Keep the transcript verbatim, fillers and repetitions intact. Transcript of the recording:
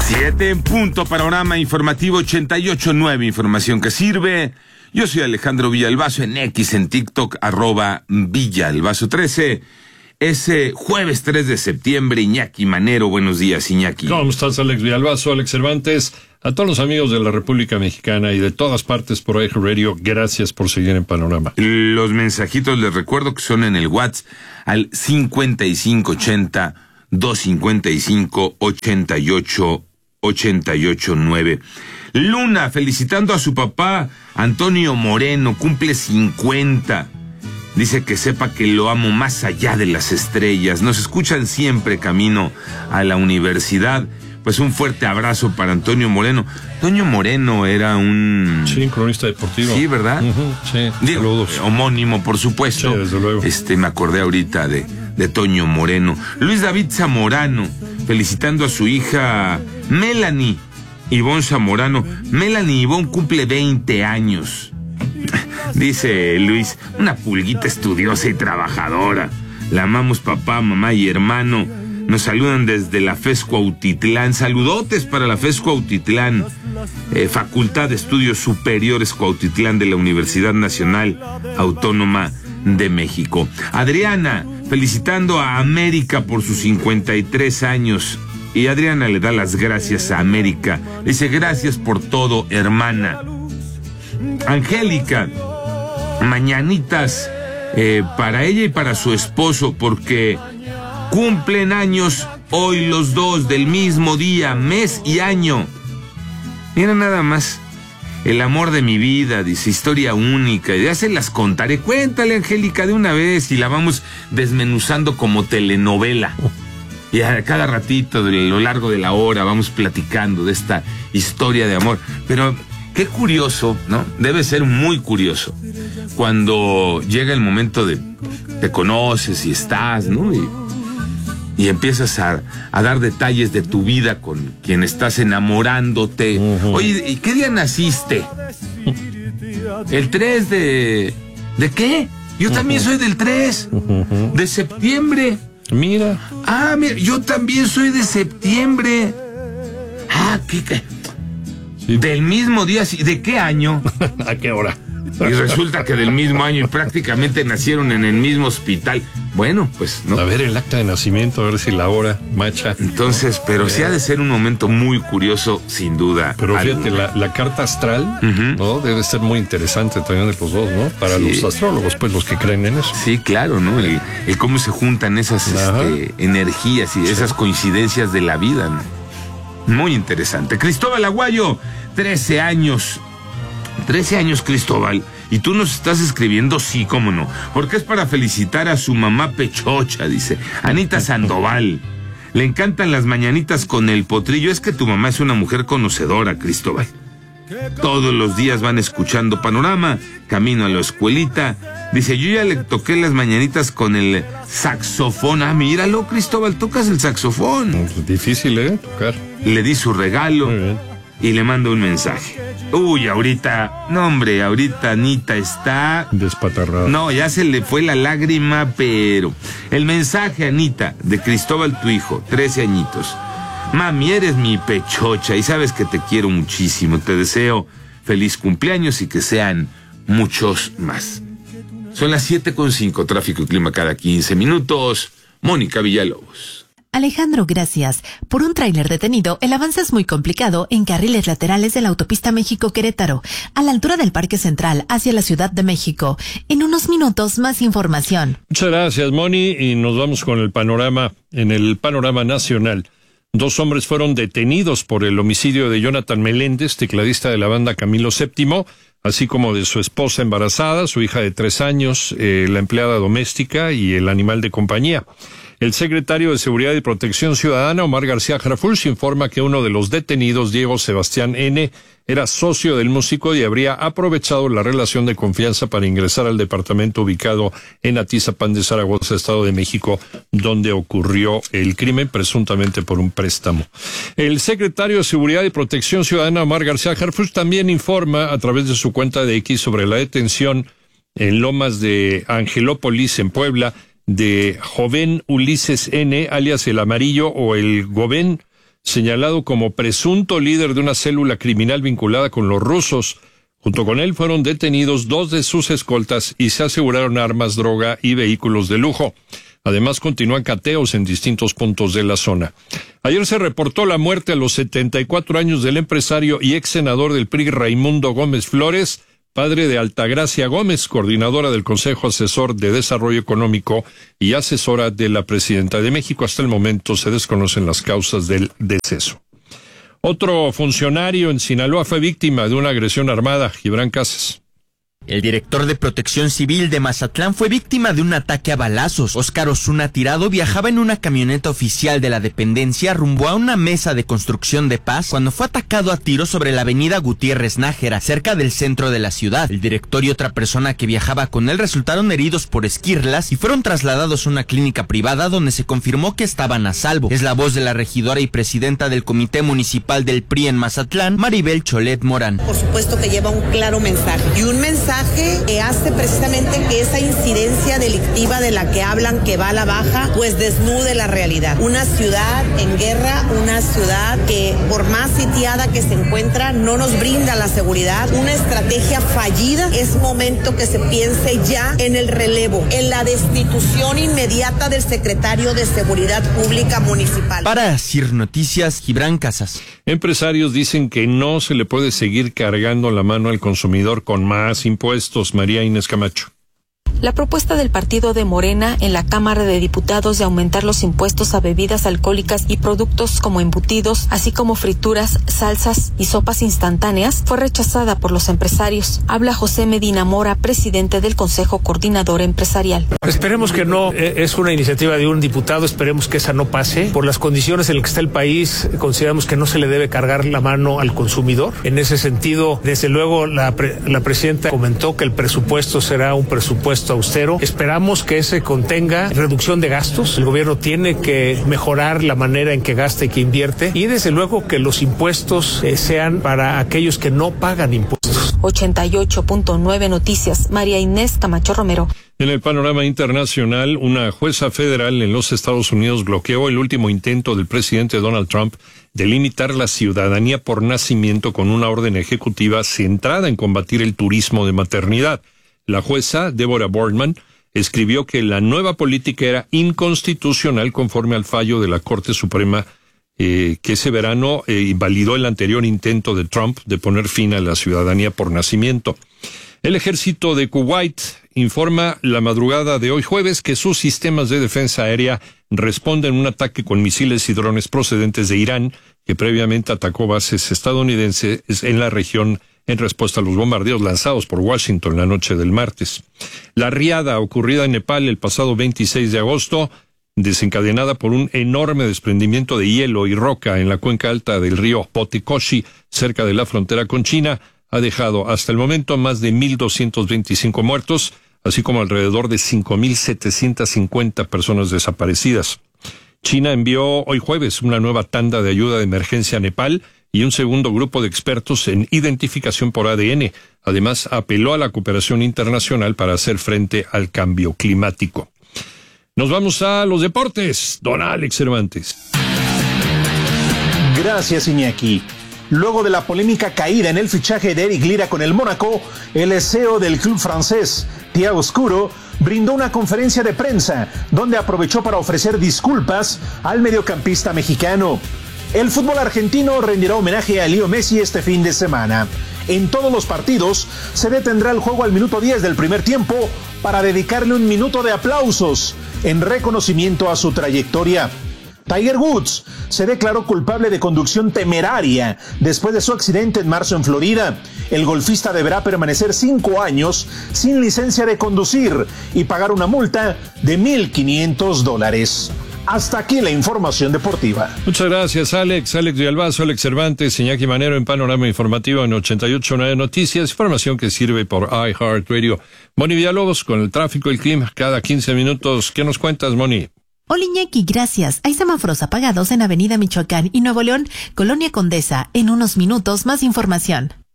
Siete en punto, panorama informativo ochenta y ocho punto nueve, información que sirve. Yo soy Alejandro Villalbazo, en X, en TikTok, arroba Villalbazo trece. Ese jueves tres de septiembre, Iñaki Manero, buenos días, Iñaki. ¿Cómo estás, Alex Villalbazo, Alex Cervantes? A todos los amigos de la República Mexicana y de todas partes por iHeart Radio, gracias por seguir en Panorama. Los mensajitos les recuerdo que son en el WhatsApp al cincuenta y cinco ochenta, doscientos cincuenta y cinco, ochenta y ocho, ochenta y ocho nueve. Luna, felicitando a su papá, Antonio Moreno, cumple cincuenta. Dice que sepa que lo amo más allá de las estrellas. Nos escuchan siempre camino a la universidad. Pues un fuerte abrazo para Antonio Moreno. Antonio Moreno era un... Sí, cronista deportivo. Sí, ¿verdad? Uh-huh, sí, Digo, saludos. Homónimo, por supuesto. Sí, desde luego. Este, me acordé ahorita de, de Toño Moreno. Luis David Zamorano, felicitando a su hija Melanie Ivonne Zamorano. Melanie Ivonne cumple veinte años. Dice Luis, una pulguita estudiosa y trabajadora. La amamos papá, mamá y hermano. Nos saludan desde la FES Cuautitlán. Saludotes para la FES Cuautitlán, eh, Facultad de Estudios Superiores Cuautitlán de la Universidad Nacional Autónoma de México. Adriana, felicitando a América por sus cincuenta y tres años. Y Adriana le da las gracias a América. Dice, gracias por todo, hermana. Angélica, mañanitas eh, para ella y para su esposo, porque cumplen años hoy los dos, del mismo día, mes y año. Mira nada más, el amor de mi vida, dice, historia única, ya se las contaré. Cuéntale, Angélica, de una vez y la vamos desmenuzando como telenovela. Y a cada ratito, de lo largo de la hora, vamos platicando de esta historia de amor. Pero qué curioso, ¿no? Debe ser muy curioso cuando llega el momento de te conoces y estás, ¿no? Y, y empiezas a, a dar detalles de tu vida con quien estás enamorándote. Uh-huh. Oye, ¿y qué día naciste? El tres de... ¿De qué? Yo también uh-huh. soy del tres uh-huh. de septiembre. Mira. Ah, mira, yo también soy de septiembre. Ah, ¿qué? qué? Sí. Del mismo día, ¿de qué año? ¿A qué hora? Y resulta que del mismo año y prácticamente nacieron en el mismo hospital. Bueno, pues, ¿no? A ver el acta de nacimiento, a ver si la hora macha. Entonces, pero sí ha de ser un momento muy curioso, sin duda. Pero fíjate, la, la carta astral, uh-huh. ¿no? Debe ser muy interesante también de los dos, ¿no? Para sí. los astrólogos, pues, los que creen en eso. Sí, claro, ¿no? El, el cómo se juntan esas este, energías y sí. esas coincidencias de la vida, ¿no? Muy interesante. Cristóbal Aguayo, trece años. trece años, Cristóbal. Y tú nos estás escribiendo, sí, cómo no. Porque es para felicitar a su mamá pechocha, dice Anita Sandoval. Le encantan las mañanitas con el potrillo. Es que tu mamá es una mujer conocedora, Cristóbal. Todos los días van escuchando Panorama, camino a la escuelita. Dice, yo ya le toqué las mañanitas con el saxofón. Ah, míralo, Cristóbal, tocas el saxofón. Es difícil, ¿eh? Tocar. Le di su regalo. Muy bien. Y le mando un mensaje. Uy, ahorita, no hombre, ahorita Anita está... despatarrada. No, ya se le fue la lágrima, pero... El mensaje, Anita, de Cristóbal, tu hijo, trece añitos. Mami, eres mi pechocha y sabes que te quiero muchísimo. Te deseo feliz cumpleaños y que sean muchos más. Son las siete con cinco, tráfico y clima cada quince minutos. Mónica Villalobos. Alejandro, gracias. Por un tráiler detenido, el avance es muy complicado en carriles laterales de la autopista México-Querétaro, a la altura del Parque Central, hacia la Ciudad de México. En unos minutos, más información. Muchas gracias, Moni, y nos vamos con el panorama, en el panorama nacional. Dos hombres fueron detenidos por el homicidio de Jonathan Meléndez, tecladista de la banda Camilo séptimo, así como de su esposa embarazada, su hija de tres años, eh, la empleada doméstica y el animal de compañía. El secretario de Seguridad y Protección Ciudadana, Omar García Harfuch, informa que uno de los detenidos, Diego Sebastián N., era socio del músico y habría aprovechado la relación de confianza para ingresar al departamento ubicado en Atizapán de Zaragoza, Estado de México, donde ocurrió el crimen, presuntamente por un préstamo. El secretario de Seguridad y Protección Ciudadana, Omar García Harfuch, también informa a través de su cuenta de X sobre la detención en Lomas de Angelópolis, en Puebla, de Joven Ulises N., alias El Amarillo o El Gobén, señalado como presunto líder de una célula criminal vinculada con los rusos. Junto con él fueron detenidos dos de sus escoltas y se aseguraron armas, droga y vehículos de lujo. Además, continúan cateos en distintos puntos de la zona. Ayer se reportó la muerte a los setenta y cuatro años del empresario y ex senador del P R I, Raimundo Gómez Flores, padre de Altagracia Gómez, coordinadora del Consejo Asesor de Desarrollo Económico y asesora de la Presidenta de México. Hasta el momento se desconocen las causas del deceso. Otro funcionario en Sinaloa fue víctima de una agresión armada. Gibran Casas. El director de Protección Civil de Mazatlán fue víctima de un ataque a balazos. Óscar Osuna Tirado viajaba en una camioneta oficial de la dependencia rumbo a una mesa de construcción de paz cuando fue atacado a tiros sobre la avenida Gutiérrez Nájera, cerca del centro de la ciudad. El director y otra persona que viajaba con él resultaron heridos por esquirlas y fueron trasladados a una clínica privada donde se confirmó que estaban a salvo. Es la voz de la regidora y presidenta del Comité Municipal del P R I en Mazatlán, Maribel Cholet Morán. Por supuesto que lleva un claro mensaje y un mensaje que hace precisamente que esa incidencia delictiva de la que hablan que va a la baja, pues desnude la realidad. Una ciudad en guerra, una ciudad que por más sitiada que se encuentra no nos brinda la seguridad, una estrategia fallida. Es momento que se piense ya en el relevo, en la destitución inmediata del secretario de Seguridad Pública Municipal. Para CIR Noticias, Gibran Casas. Empresarios dicen que no se le puede seguir cargando la mano al consumidor con más impuestos. María Inés Camacho. La propuesta del partido de Morena en la Cámara de Diputados de aumentar los impuestos a bebidas alcohólicas y productos como embutidos, así como frituras, salsas y sopas instantáneas, fue rechazada por los empresarios. Habla José Medina Mora, presidente del Consejo Coordinador Empresarial. Esperemos que no, es una iniciativa de un diputado, esperemos que esa no pase. Por las condiciones en las que está el país, consideramos que no se le debe cargar la mano al consumidor. En ese sentido, desde luego, la, pre, la presidenta comentó que el presupuesto será un presupuesto austero. Esperamos que ese contenga reducción de gastos. El gobierno tiene que mejorar la manera en que gasta y que invierte, y desde luego que los impuestos eh, sean para aquellos que no pagan impuestos. ochenta y ocho punto nueve Noticias, María Inés Camacho Romero. En el panorama internacional, una jueza federal en los Estados Unidos bloqueó el último intento del presidente Donald Trump de limitar la ciudadanía por nacimiento con una orden ejecutiva centrada en combatir el turismo de maternidad. La jueza, Deborah Boardman, escribió que la nueva política era inconstitucional conforme al fallo de la Corte Suprema eh, que ese verano eh, invalidó el anterior intento de Trump de poner fin a la ciudadanía por nacimiento. El ejército de Kuwait informa la madrugada de hoy jueves que sus sistemas de defensa aérea responden a un ataque con misiles y drones procedentes de Irán, que previamente atacó bases estadounidenses en la región en respuesta a los bombardeos lanzados por Washington la noche del martes. La riada ocurrida en Nepal el pasado veintiséis de agosto, desencadenada por un enorme desprendimiento de hielo y roca en la cuenca alta del río Potikoshi, cerca de la frontera con China, ha dejado hasta el momento más de mil doscientos veinticinco muertos, así como alrededor de cinco mil setecientas cincuenta personas desaparecidas. China envió hoy jueves una nueva tanda de ayuda de emergencia a Nepal y un segundo grupo de expertos en identificación por A D N. Además, apeló a la cooperación internacional para hacer frente al cambio climático. Nos vamos a los deportes. Don Alex Cervantes. Gracias, Iñaki. Luego de la polémica caída en el fichaje de Eric Lira con el Mónaco, el C E O del club francés, Thiago Scuro, brindó una conferencia de prensa donde aprovechó para ofrecer disculpas al mediocampista mexicano. El fútbol argentino rendirá homenaje a Leo Messi este fin de semana. En todos los partidos se detendrá el juego al minuto diez del primer tiempo para dedicarle un minuto de aplausos en reconocimiento a su trayectoria. Tiger Woods se declaró culpable de conducción temeraria después de su accidente en marzo en Florida. El golfista deberá permanecer cinco años sin licencia de conducir y pagar una multa de mil quinientos dólares. Hasta aquí la información deportiva. Muchas gracias, Alex. Alex Villalbazo, Alex Cervantes, Iñaki Manero en Panorama Informativo en ochenta y ocho punto nueve Noticias. Información que sirve por iHeartRadio. Moni Villalobos con el tráfico y el clima cada quince minutos. ¿Qué nos cuentas, Moni? Hola Iñaki, gracias. Hay semáforos apagados en Avenida Michoacán y Nuevo León, Colonia Condesa. En unos minutos, más información.